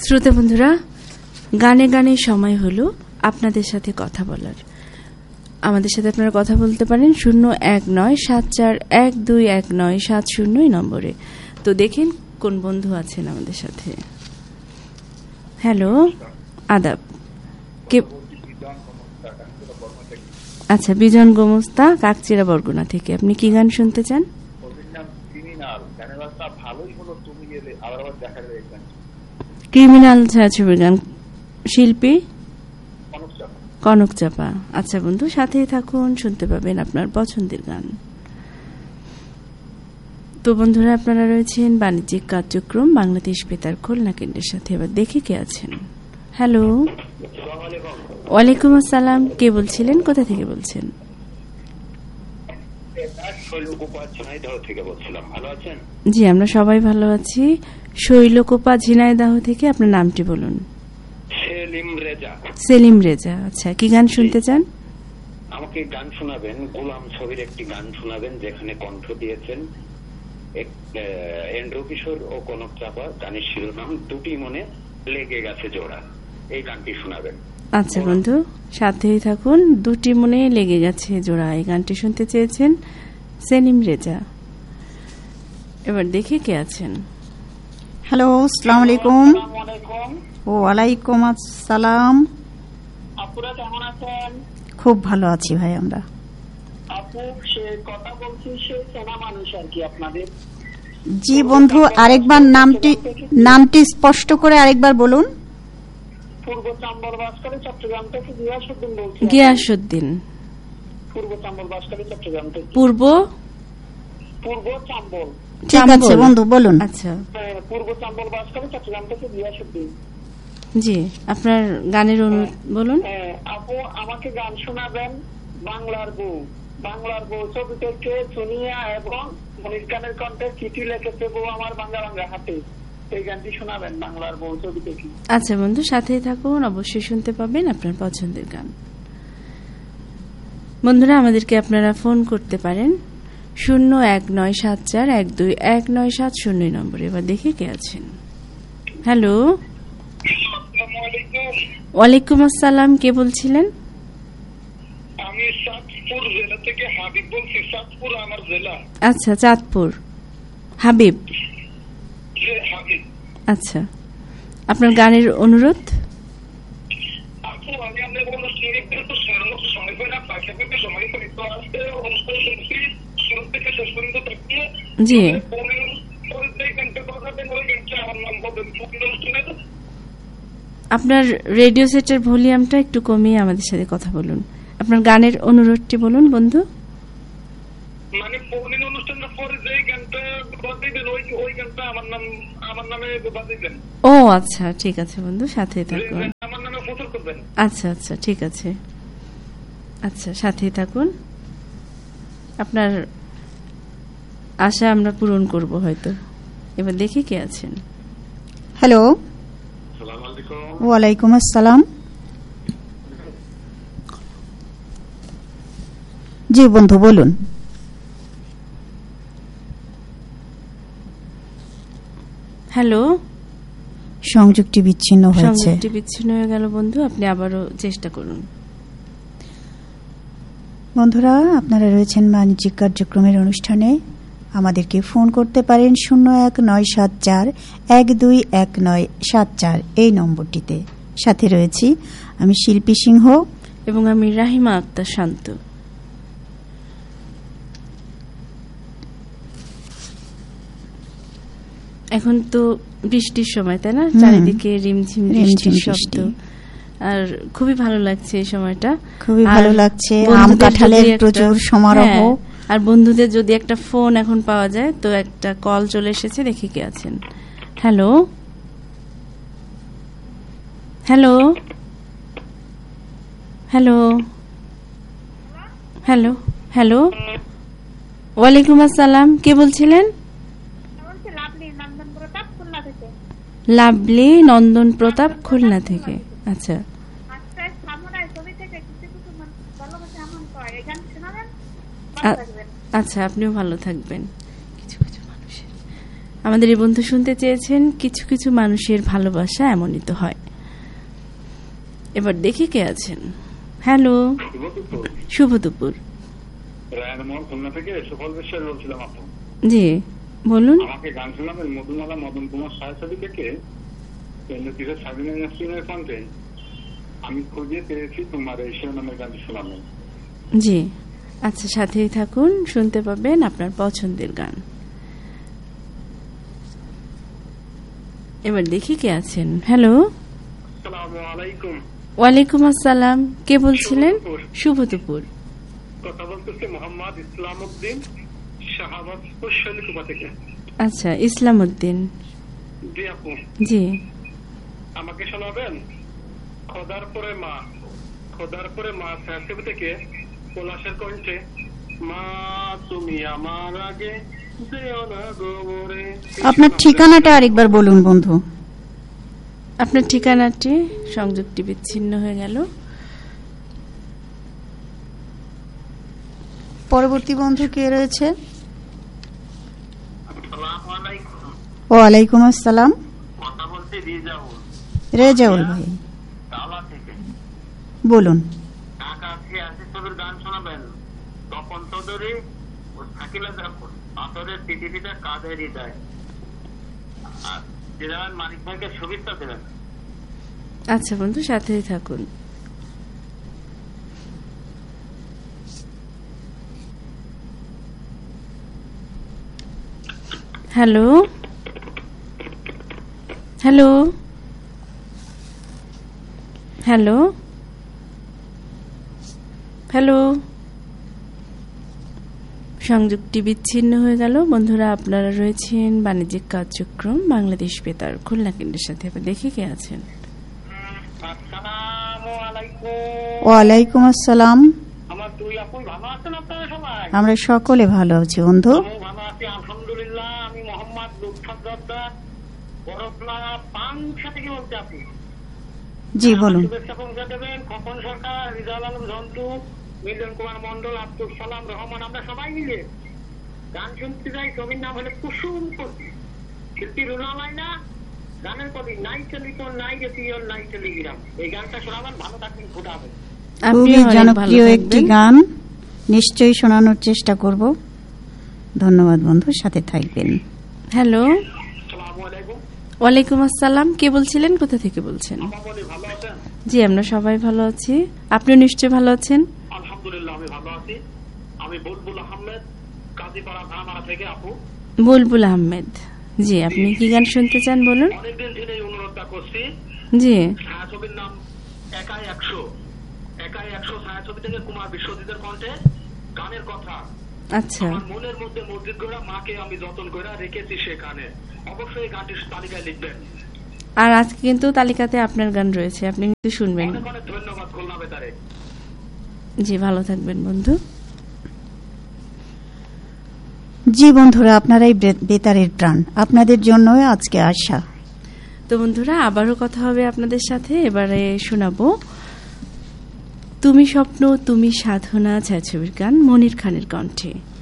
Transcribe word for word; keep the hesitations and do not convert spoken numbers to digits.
শ্রোতা বন্ধুরা, গানে গানে সময় হলো আপনাদের সাথে কথা বলার। আমাদের সাথে আপনারা কথা বলতে পারেন শূন্য এক নয় সাত চার এক দুই এক নয় সাত শূন্য নম্বরে। তো দেখেন কোন বন্ধু আছেন আমাদের সাথে। হ্যালো, আদাব। কে? আচ্ছা, বিজন গোমস্তা, কাকচিড়া বরগুনা থেকে। আপনি কি গান শুনতে চান? ক্রিমিনাল ছায়াছবির গান। শিল্পী কনক চাপা। আচ্ছা বন্ধু, সাথেই থাকুন, শুনতে পাবেন আপনার পছন্দের গান। তো বন্ধুরা, আপনারা রয়েছেন বাণিজ্যিক কার্যক্রম বাংলাদেশ বেতার খুলনা কেন্দ্রের সাথে। এবার দেখে কে আছেন। হ্যালো, ওয়ালাইকুম আসসালাম। কে বলছিলেন, কোথা থেকে বলছেন? জি, আমরা সবাই ভালো আছি। শৈলকোপা ঝিনাইদহ থেকে। আপনার নামটি বলুন। সেলিম রেজা। সেলিম রেজা। আচ্ছা, কি গান শুনতে চান? আমাকে গান শোনাবেন, গোলাম ছবির একটি গান শোনাবেন যেখানে কণ্ঠ দিয়েছেন এন্ড্রু কিশোর ও কনক চাপা। গানের শিরোনাম দুটি মনে লেগে গেছে জোড়া। এই গানটি শোনাবেন। আচ্ছা বন্ধু, সাথেই থাকুন। দুটি মনে লেগে গেছে জোড়া, এই গানটি শুনতে চেয়েছেন সেলিম রেজা। এবার দেখে কে আছেন। হ্যালো, আসসালামু আলাইকুম। ওয়ালাইকুম আসসালাম। আপুরা কেমন আছেন? খুব ভালো আছি ভাই আমরা। আপু, সে কথা বলছি, সে চেনা মানুষ আর কি আপনাদের। জি বন্ধু, আরেকবার নামটি নামটি স্পষ্ট করে আরেকবার বলুন। পূর্ব চাম্বল বাসকালী চট্টগ্রাম থেকে গিয়াসউদ্দিন বলছি। গিয়াসউদ্দিন। পূর্ব চাম্বল বাসকালী চট্টগ্রাম থেকে। পূর্ব পূর্ব চাম্বল। ঠিক আছে বন্ধু, বলুন। আচ্ছা, পূর্ব চাম্বল বাসকালী চট্টগ্রাম থেকে গিয়াসউদ্দিন। জি, আপনার গানের অনুরোধ বলুন। আপু, আমাকে গান শোনাবেন বাংলার বউ। বাংলার বউ ছবি থেকে সোনিয়া এবং মনির খানের কণ্ঠে চিঠি লিখেছে বউ আমার বাংলা বাংলা হাতে। এই গানটি শোনাবেন বাংলার বউ ছবি থেকে। আচ্ছা বন্ধু, সাথেই থাকুন, অবশ্যই শুনতে পাবেন আপনার পছন্দের গান। বন্ধুরা, আমাদেরকে আপনারা ফোন করতে পারেন শূন্য এক নয় সাত চার এক দুই এক নয় সাত শূন্য নম্বরে। এবার দেখে কে আছেন। হ্যালো, ওয়ালাইকুম আসসালাম। কে বলছিলেন? আমি চাঁদপুর জেলা থেকে হাবিব বলছি। চাঁদপুর আমার জেলা। আচ্ছা, চাঁদপুর। হাবিব। হাবিব। আচ্ছা, আপনার গানের অনুরোধ। আপু, আমি আপনার কোনো সময় করে না, পাশাপাশি সময় করি তো আসতে অনুষ্ঠান শুনছি শুরু থেকে শেষ পর্যন্ত থাকতে। জি, আপনার রেডিও সেটের ভলিউমটা একটু কমিয়ে আমাদের সাথে কথা বলুন। আপনার গানের অনুরোধটি বলুন বন্ধু। মানে পৌনে অনুষ্ঠানের পরে যে গানটা বাজাইবেন ওই ওই গানটা আমার নাম আমার নামে বাজাইবেন। ও আচ্ছা, ঠিক আছে বন্ধু, সাথেই থাকুন। আমার নামে ফটো করবেন। আচ্ছা আচ্ছা, ঠিক আছে। আচ্ছা, সাথেই থাকুন। আপনার আশা আমরা পূরণ করব হয়তো। এবার দেখি কে আছেন। হ্যালো, ওয়ালাইকুম আসসালাম। জি বন্ধু, বলুন। হ্যালো, সংযোগটি বিচ্ছিন্ন হয়েছে। সংযোগটি বিচ্ছিন্ন হয়ে গেল বন্ধু, আপনি আবারও চেষ্টা করুন। বন্ধুরা, আপনারা রয়েছেন বাণিজ্যিক কার্যক্রমের অনুষ্ঠানে। আমাদেরকে ফোন করতে পারেন শূন্য এক নয় সাত চার এক দুই এক নয় সাত চার এই নম্বরটিতে। সাথে রয়েছি আমি শিল্পী সিংহ এবং আমি রাহিমা আক্তার শান্ত। এখন তো বৃষ্টির সময়, তাই না? চারিদিকে রিমঝিম বৃষ্টির শব্দ, আর খুবই ভালো লাগছে এই সময়টা। খুবই ভালো লাগছে, আম কাঁঠালের প্রচুর সমারোহ। আর বন্ধুদের যদি একটা ফোন এখন পাওয়া যায়, তো একটা কল চলে এসেছে, দেখি কে আছেন। Hello, hello, hello, hello, hello, ওয়ালাইকুম আসসালাম। কে বলছিলেন? লাভলি নন্দন প্রতাপ, খুলনা থেকে। আচ্ছা, আচ্ছা, আপনিও ভালো থাকবেন। কিছু কিছু মানুষের আমাদের এই বন্ধু শুনতে চেয়েছেন কিছু কিছু মানুষের ভালোবাসা এমনই তো হয়। এবার দেখি কে আছেন। হ্যালো, শুভ দুপুর। রায়নমোহন খুলনা থেকে সুফল বিশ্বাস বলছিলাম। আপু জি বলুন। আমাকে গান শোনাবেন মধুমালা মদন কুমার সাহায্যী থেকে কিশোর সাবিনা নাসরিনের কণ্ঠে আমি খুঁজে পেয়েছি তোমার এই শিরোনামের গানটি শোনাবেন। জি আচ্ছা, সাথেই থাকুন, শুনতে পাবেন আপনার পছন্দের গান। এবার দেখি কে আছেন। হ্যালো, আসসালামু আলাইকুম। ওয়ালাইকুম আসসালাম, কে বলছিলেন? শুভ দুপুর। কথা বলতেছে মোহাম্মদ ইসলাম উদ্দিন শাহাবাজপুর শৈলকুপা থেকে। আচ্ছা, ইসলাম উদ্দিন। জি আপু, জি আমাকে শোনাবেন খোদার পরে মা। খোদার পরে মা সাহেব থেকে পলাশের কণ্ঠে মা তুমি আমার আগে যেও না গোবরে। আপনার ঠিকানাটা আরেকবার বলুন বন্ধু। আপনার ঠিকানাটি, সংযোগটি বিচ্ছিন্ন হয়ে গেল। পরবর্তী বন্ধু কে রয়েছে? আসসালামু আলাইকুম। ওয়ালাইকুম আসসালাম। কথা বলতে রিজাউল। রেজাউল ভাই তালা থেকে বলুন। ঢাকা থেকে আসি ছবির গান শোনাবেন। তপন চৌধুরী ও শাকিলা জাফর পাথরের পৃথিবীটা কাঁধে হৃদয়। আর দিদার মানিক ভাইকে শুভেচ্ছা দেবেন। আচ্ছা বন্ধু, সাথেই থাকুন। হ্যালো হ্যালো হ্যালো হ্যালো, সংযোগটি বিচ্ছিন্ন হয়ে গেল। বন্ধুরা, আপনারা রয়েছেন বাণিজ্যিক কার্যক্রম বাংলাদেশ বেতার খুলনা কেন্দ্রের সাথে। এবার দেখি কে আছেন। আসসালামু আলাইকুম। ওয়ালাইকুম আসসালাম। আমার দুই আপু ভালো আছেন আপনারা সবাই? আমরা সকলে ভালো আছি বন্ধু। আমি ভালো আছি আলহামদুলিল্লাহ। আমি মোহাম্মদ লুৎফর জর্দার বরফলা পাংশা থেকে বলছি। আপনি জি বলুন। শুভেচ্ছা পৌঁছে দেবেন খোকন সরকার, রিজাউল আলম ঝন্টু, মিলন কুমার মন্ডল, আব্দুল সালাম রহমান। আমরা সবাই মিলে গান শুনতে যাই। ছবির নাম হলে কুসুম কবি, শিল্পী রুনালাইনা। গানের কবি নাই চলিত নাই রেপিয়র নাই টেলিগ্রাম। এই গানটা শোনাবেন, ভালো থাকবেন, ঘুরাবেন। খুবই জনপ্রিয় একটি গান, নিশ্চয়ই শোনানোর চেষ্টা করব। ধন্যবাদ বন্ধু, সাথে থাকবেন। হ্যালো, আসসালামু আলাইকুম। ওয়ালাইকুম আসসালাম, কে বলছিলেন, কোথা থেকে বলছেন? আমাবলি ভালো আছেন? জি আমরা সবাই ভালো আছি, আপনিও নিশ্চয়ই ভালো আছেন? আলহামদুলিল্লাহ আমি ভালো আছি। আমি বুলবুল আহমেদ কাজীপাড়া ধামারা থেকে। আপু বুলবুল আহমেদ, জি আপনি কি গান শুনতে চান বলুন। অনেকদিন ধরে অনুরোধটা করছি। জি ছায়াছবির নাম একাই একশো। একাই একশো ছায়াছবি থেকে কুমার বিশ্বজিতের কণ্ঠে গানের কথা। আচ্ছা, আমার মনের মধ্যে মসজিদ গড়া মাকে আমি যতন করে রেখেছি সেখানে। অবশ্যই গানটির তালিকায় লিখবেন। আর আজকে কিন্তু তালিকাতে আপনার গান রয়েছে, আপনি কিন্তু শুনবেন। অনেক অনেক ধন্যবাদ খুলনা বেতারে। জি ভালো থাকবেন বন্ধু। জি বন্ধুরা, আপনারাই বেতারের প্রাণ, আপনাদের জন্য আজকে আসা। তো বন্ধুরা, আবারও কথা হবে আপনাদের সাথে। এবারে শোনাবো তুমি স্বপ্ন তুমি সাধনা ছায়াছবির গান মনির খানের কণ্ঠে।